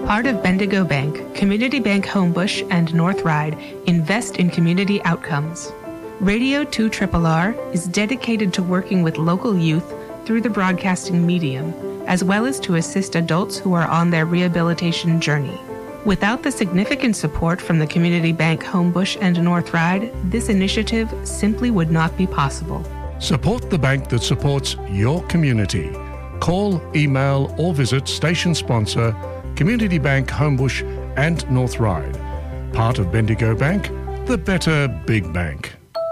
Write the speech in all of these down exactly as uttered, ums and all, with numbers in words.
Part of Bendigo Bank, Community Bank Homebush and North Ryde invest in community outcomes. Radio two R R R is dedicated to working with local youth through the broadcasting medium, as well as to assist adults who are on their rehabilitation journey. Without the significant support from the Community Bank Homebush and North Ryde, this initiative simply would not be possible. Support the bank that supports your community. Call, email or visit station sponsor Community Bank Homebush and North Ryde. Part of Bendigo Bank, the better big bank.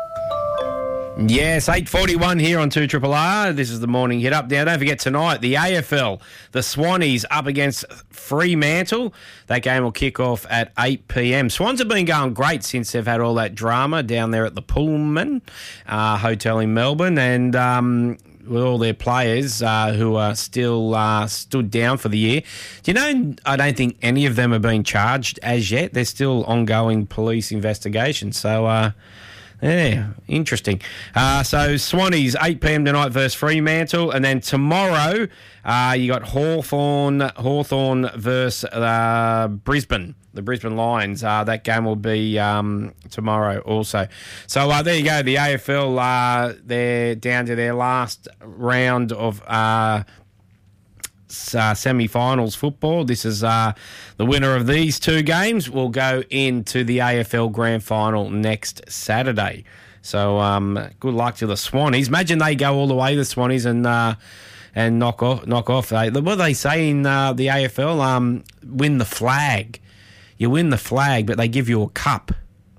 Yes, eight forty-one here on two R R R. This is the morning hit up. Now, don't forget tonight, the A F L, the Swannies up against Fremantle. That game will kick off at eight p.m. Swans have been going great since they've had all that drama down there at the Pullman uh, Hotel in Melbourne, and um, with all their players uh, who are still uh, stood down for the year. Do you know, I don't think any of them have been charged as yet. There's still ongoing police investigations. So, uh, yeah, interesting. Uh, so, Swannies, eight p.m. tonight versus Fremantle. And then tomorrow, uh, you got Hawthorn, Hawthorn versus uh, Brisbane. The Brisbane Lions. Uh, that game will be um, tomorrow also. So uh, there you go. The A F L, uh, they're down to their last round of uh, uh, semi-finals football. This is uh, the winner of these two games will go into the A F L Grand Final next Saturday. So um, good luck to the Swannies. Imagine they go all the way, the Swannies, and uh, and knock off. Knock off. What do they say in uh, the A F L? Um, win the flag. You win the flag, but they give you a cup.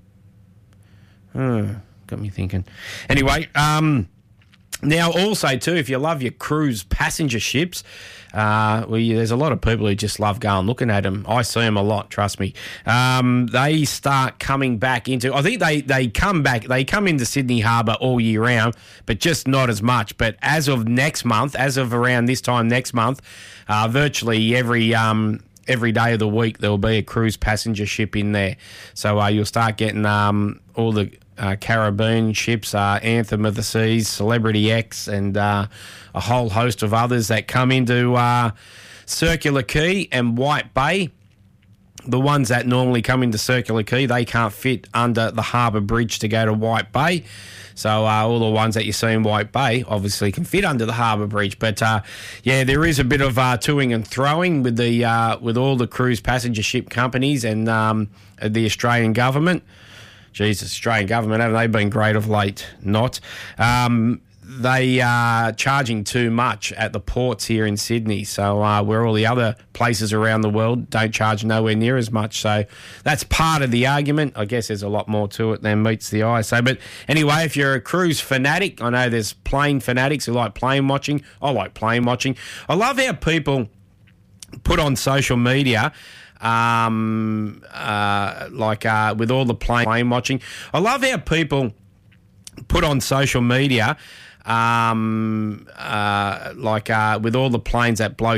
Oh, got me thinking. Anyway, um, now also too, if you love your cruise passenger ships, uh, well, you, there's a lot of people who just love going looking at them. I see them a lot, trust me. Um, they start coming back into. I think they they come back. They come into Sydney Harbour all year round, but just not as much. But as of next month, as of around this time next month, uh, virtually every. Um, Every day of the week, there will be a cruise passenger ship in there. So uh, you'll start getting um, all the uh, Caribbean ships, uh, Anthem of the Seas, Celebrity X, and uh, a whole host of others that come into uh, Circular Quay and White Bay. The ones that normally come into Circular Quay, they can't fit under the Harbour Bridge to go to White Bay. So uh, all the ones that you see in White Bay obviously can fit under the Harbour Bridge. But, uh, yeah, there is a bit of uh, toing and throwing with the uh, with all the cruise passenger ship companies and um, the Australian government. Jesus, Australian government, haven't they been great of late? Not. Um, they are charging too much at the ports here in Sydney. So uh, where all the other places around the world don't charge nowhere near as much. So that's part of the argument. I guess there's a lot more to it than meets the eye. So, but anyway, if you're a cruise fanatic, I know there's plane fanatics who like plane watching. I like plane watching. I love how people put on social media um, uh, like uh, with all the plane, plane watching. I love how people put on social media um, uh, like uh, with all the planes that blow